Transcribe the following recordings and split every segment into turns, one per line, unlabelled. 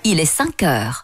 Il est 5 heures.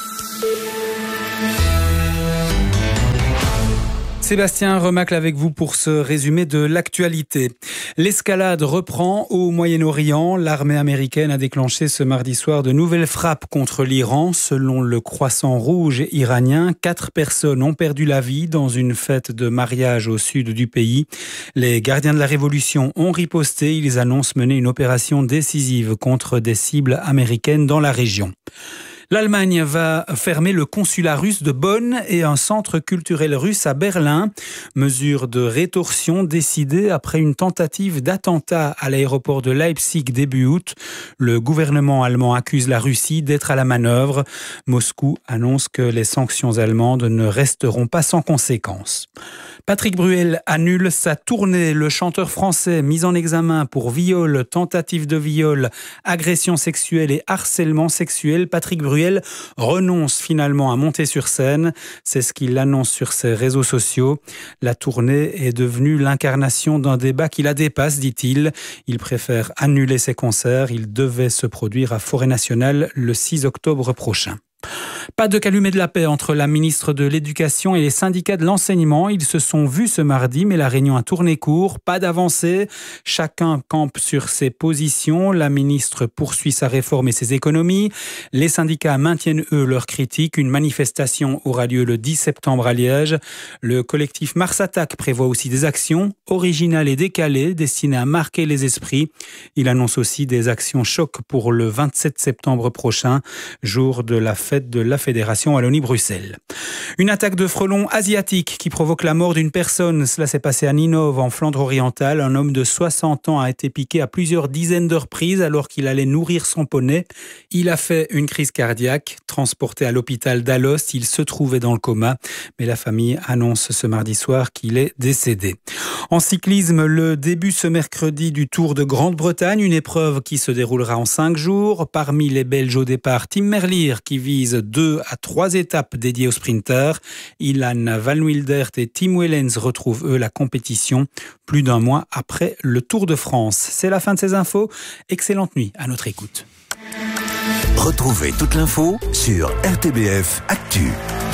Sébastien Remacle avec vous pour ce résumé de l'actualité. L'escalade reprend au Moyen-Orient. L'armée américaine a déclenché ce mardi soir de nouvelles frappes contre l'Iran. Selon le Croissant Rouge iranien, 4 personnes ont perdu la vie dans une fête de mariage au sud du pays. Les gardiens de la Révolution ont riposté. Ils annoncent mener une opération décisive contre des cibles américaines dans la région. L'Allemagne va fermer le consulat russe de Bonn et un centre culturel russe à Berlin. Mesure de rétorsion décidée après une tentative d'attentat à l'aéroport de Leipzig début août. Le gouvernement allemand accuse la Russie d'être à la manœuvre. Moscou annonce que les sanctions allemandes ne resteront pas sans conséquences. Patrick Bruel annule sa tournée. Le chanteur français mis en examen pour viol, tentative de viol, agression sexuelle et harcèlement sexuel. Patrick Bruel renonce finalement à monter sur scène. C'est ce qu'il annonce sur ses réseaux sociaux. La tournée est devenue l'incarnation d'un débat qui la dépasse, dit-il. Il préfère annuler ses concerts. Il devait se produire à Forêt Nationale le 6 octobre prochain. Pas de calumet de la paix entre la ministre de l'Éducation et les syndicats de l'enseignement. Ils se sont vus ce mardi, mais la réunion a tourné court. Pas d'avancée. Chacun campe sur ses positions. La ministre poursuit sa réforme et ses économies. Les syndicats maintiennent, eux, leurs critiques. Une manifestation aura lieu le 10 septembre à Liège. Le collectif Mars Attack prévoit aussi des actions originales et décalées destinées à marquer les esprits. Il annonce aussi des actions choc pour le 27 septembre prochain, jour de la fête de la Fédération Wallonie-Bruxelles. Une attaque de frelons asiatiques qui provoque la mort d'une personne. Cela s'est passé à Ninove, en Flandre orientale. Un homme de 60 ans a été piqué à plusieurs dizaines de reprises alors qu'il allait nourrir son poney. Il a fait une crise cardiaque. Transporté à l'hôpital d'Alost, il se trouvait dans le coma. Mais la famille annonce ce mardi soir qu'il est décédé. En cyclisme, le début ce mercredi du Tour de Grande-Bretagne, une épreuve qui se déroulera en 5 jours. Parmi les Belges au départ, Tim Merlier qui vise 2 à 3 étapes dédiées aux sprinters. Ilan Van Wildert et Tim Wellens retrouvent eux la compétition plus d'un mois après le Tour de France. C'est la fin de ces infos. Excellente nuit à notre écoute.
Retrouvez toute l'info sur RTBF Actu.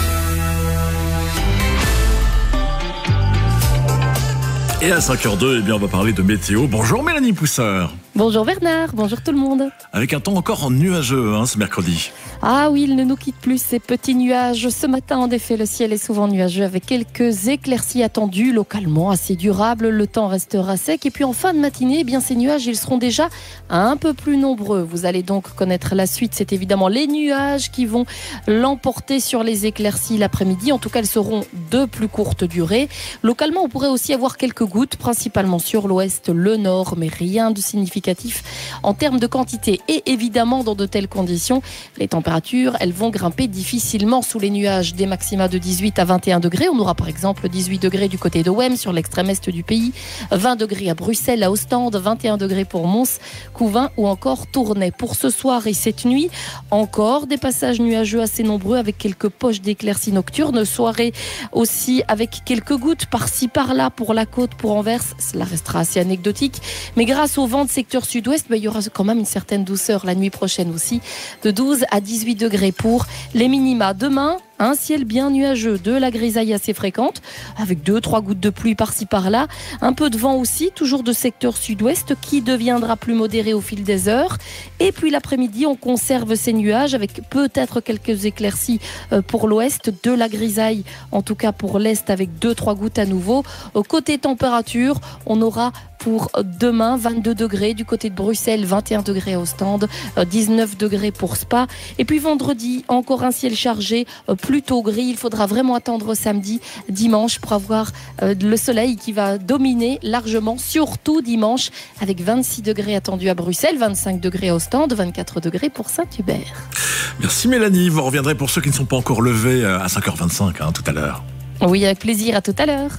Et à 5h02, on va parler de météo. Bonjour Mélanie Pousseur.
Bonjour Bernard, bonjour tout le monde.
Avec un temps encore nuageux ce mercredi.
Ah oui, il ne nous quitte plus ces petits nuages. Ce matin, en effet, le ciel est souvent nuageux avec quelques éclaircies attendues, localement assez durables. Le temps restera sec. Et puis en fin de matinée, ces nuages, ils seront déjà un peu plus nombreux. Vous allez donc connaître la suite. C'est évidemment les nuages qui vont l'emporter sur les éclaircies l'après-midi. En tout cas, elles seront de plus courte durée. Localement, on pourrait aussi avoir quelques gouttes, principalement sur l'ouest, le nord, mais rien de significatif en termes de quantité. Et évidemment, dans de telles conditions, les températures, elles vont grimper difficilement sous les nuages, des maxima de 18 à 21 degrés. On aura par exemple 18 degrés du côté de Wem, sur l'extrême est du pays, 20 degrés à Bruxelles, à Ostende, 21 degrés pour Mons, Couvain ou encore Tournai. Pour ce soir et cette nuit, encore des passages nuageux assez nombreux avec quelques poches d'éclaircies nocturnes. Soirée aussi avec quelques gouttes par-ci par-là pour la côte, pour Anvers. Cela restera assez anecdotique. Mais grâce au vent de secteur sud-ouest, il y aura quand même une certaine douceur la nuit prochaine aussi, de 12 à 18 degrés pour les minima. Demain, un ciel bien nuageux, de la grisaille assez fréquente, avec 2-3 gouttes de pluie par-ci par-là. Un peu de vent aussi, toujours de secteur sud-ouest, qui deviendra plus modéré au fil des heures. Et puis l'après-midi, on conserve ces nuages, avec peut-être quelques éclaircies pour l'ouest, de la grisaille, en tout cas pour l'est, avec 2-3 gouttes à nouveau. Côté température, on aura pour demain 22 degrés du côté de Bruxelles, 21 degrés à Ostende, 19 degrés pour Spa. Et puis vendredi, encore un ciel chargé, plutôt gris. Il faudra vraiment attendre samedi, dimanche pour avoir le soleil qui va dominer largement, surtout dimanche, avec 26 degrés attendus à Bruxelles, 25 degrés à Ostende, 24 degrés pour Saint-Hubert.
Merci Mélanie. Vous reviendrez pour ceux qui ne sont pas encore levés à 5h25 tout à l'heure.
Oui, avec plaisir. À tout à l'heure.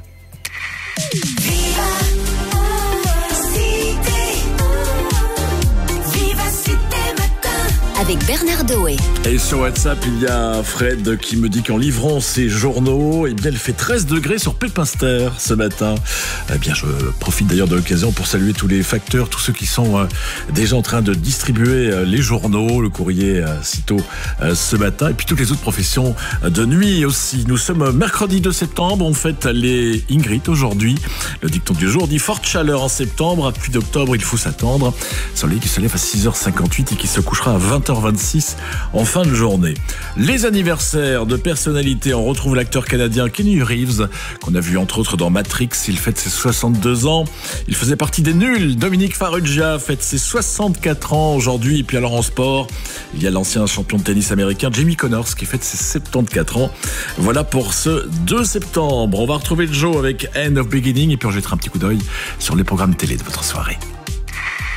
avec Bernard Doé.
Et sur WhatsApp, il y a Fred qui me dit qu'en livrant ses journaux, eh bien, il fait 13 degrés sur Pépinster ce matin. Eh bien, je profite d'ailleurs de l'occasion pour saluer tous les facteurs, tous ceux qui sont déjà en train de distribuer les journaux, le courrier sitôt ce matin, et puis toutes les autres professions de nuit aussi. Nous sommes mercredi 2 septembre, on fête les Ingrid aujourd'hui. Le dicton du jour dit forte chaleur en septembre, à pluie d'octobre, il faut s'attendre. Soleil qui se lève à 6h58 et qui se couchera à 20h26 en fin de journée. Les anniversaires de personnalités, on retrouve l'acteur canadien Keanu Reeves, qu'on a vu entre autres dans Matrix, il fête ses 62 ans. Il faisait partie des nuls. Dominique Farrugia fête ses 64 ans aujourd'hui. Et puis alors en sport, il y a l'ancien champion de tennis américain Jimmy Connors qui fête ses 74 ans. Voilà pour ce 2 septembre. On va retrouver Joe avec End of Beginning et puis on jettera un petit coup d'œil sur les programmes télé de votre soirée.